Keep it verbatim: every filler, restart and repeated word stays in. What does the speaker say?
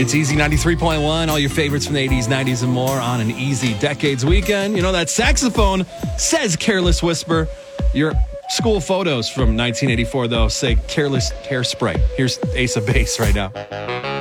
It's Easy ninety-three point one. All your favorites from the eighties, nineties, and more on an Easy Decades weekend. You know, that saxophone says Careless Whisper. Your school photos from nineteen eighty-four, though, say Careless Hairspray. Here's Ace of Base right now.